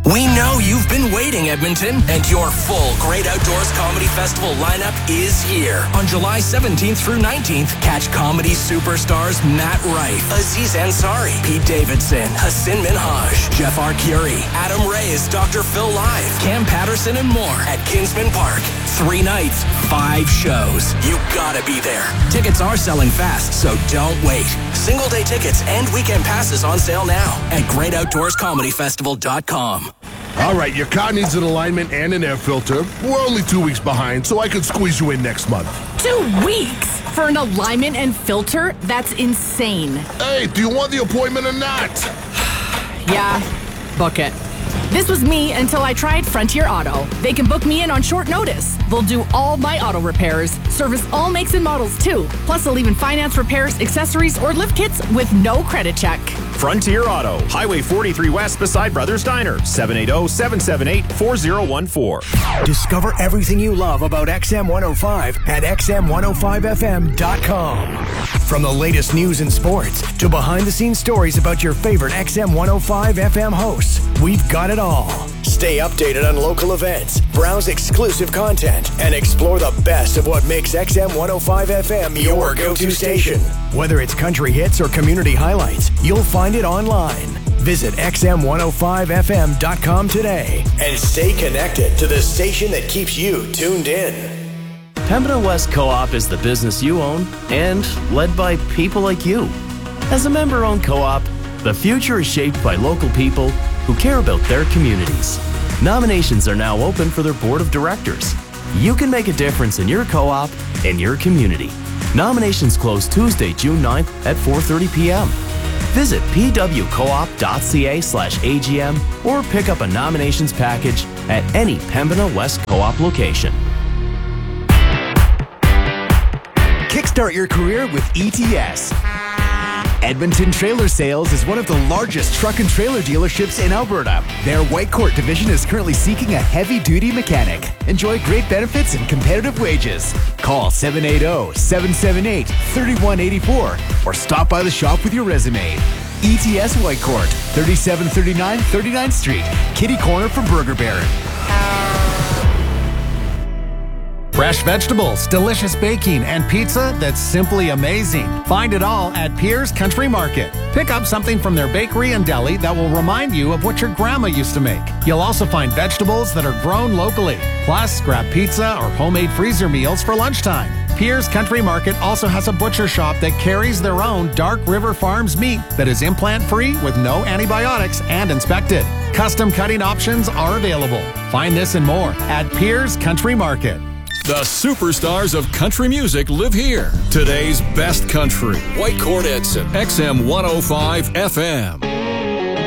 We know you've been waiting, Edmonton, and your full Great Outdoors Comedy Festival lineup is here. On July 17th through 19th, catch comedy superstars Matt Rife, Aziz Ansari, Pete Davidson, Hassan Minhaj, Jeff Arcuri, Adam Reyes, Dr. Phil Live, Cam Patterson, and more at Kinsman Park. 3 nights, 5 shows. You gotta be there. Tickets are selling fast, so don't wait. Single-day tickets and weekend passes on sale now at greatoutdoorscomedyfestival.com. All right, your car needs an alignment and an air filter. We're only 2 weeks behind, so I could squeeze you in next month. 2 weeks for an alignment and filter? That's insane. Hey, do you want the appointment or not? Yeah, book it. This was me until I tried Frontier Auto. They can book me in on short notice. They'll do all my auto repairs, service all makes and models too. Plus, they'll even finance repairs, accessories, or lift kits with no credit check. Frontier Auto, Highway 43 West beside Brothers Diner, 780-778-4014. Discover everything you love about XM105 at XM105FM.com. From the latest news and sports to behind-the-scenes stories about your favorite XM105 FM hosts, we've got it all. Stay updated on local events, browse exclusive content, and explore the best of what makes XM105 FM your go-to station. Whether it's country hits or community highlights, you'll find it online. Visit XM105FM.com today and stay connected to the station that keeps you tuned in. Pembina West Co-op is the business you own and led by people like you. As a member-owned co-op, the future is shaped by local people who care about their communities. Nominations are now open for their board of directors. You can make a difference in your co-op and your community. Nominations close Tuesday, June 9th at 4:30 p.m. Visit pwcoop.ca/AGM or pick up a nominations package at any Pembina West Co-op location. Kickstart your career with ETS. Edmonton Trailer Sales is one of the largest truck and trailer dealerships in Alberta. Their Whitecourt division is currently seeking a heavy-duty mechanic. Enjoy great benefits and competitive wages. Call 780-778-3184 or stop by the shop with your resume. ETS Whitecourt, 3739 39th Street, Kitty Corner from Burger Baron. Fresh vegetables, delicious baking, and pizza that's simply amazing. Find it all at Pierre's Country Market. Pick up something from their bakery and deli that will remind you of what your grandma used to make. You'll also find vegetables that are grown locally. Plus, grab pizza or homemade freezer meals for lunchtime. Pierre's Country Market also has a butcher shop that carries their own Dark River Farms meat that is implant-free with no antibiotics and inspected. Custom cutting options are available. Find this and more at Pierre's Country Market. The superstars of country music live here. Today's best country. Whitecourt Edson, XM105 FM.